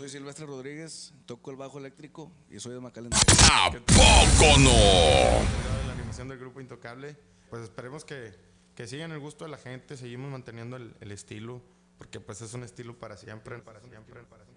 soy Silvestre Rodríguez, toco el bajo eléctrico y soy de McAllen. ¿A poco no? De la animación del grupo Intocable. Pues esperemos que sigan el gusto de la gente, seguimos manteniendo el estilo, porque pues es un estilo para siempre, para siempre, para siempre.